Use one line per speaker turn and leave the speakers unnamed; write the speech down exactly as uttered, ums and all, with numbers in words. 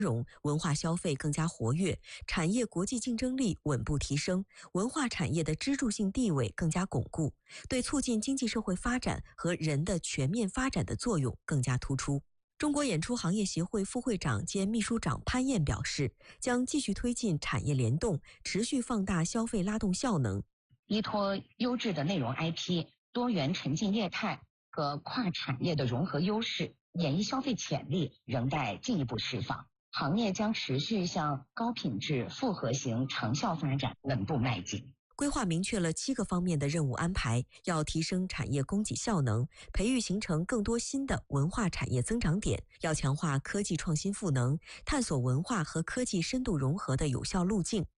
融，文化消费更加活跃，产业国际竞争力稳步提升，文化产业的支柱性地位更加巩固，对促进经济社会发展和人的全面发展的作用更加突出。中国演出行业协会副会长兼秘书长潘燕表示，将继续推进产业联动，持续放大消费拉动效能，
依托优质的内容 I P、多元沉浸业态和跨产业的融合优势，演艺消费潜力仍待进一步释放。行业将持续向高品质复合型长效发展稳步迈进。
规划明确了七个方面的任务安排，要提升产业供给效能，培育形成更多新的文化产业增长点，要强化科技创新赋能，探索文化和科技深度融合的有效路径。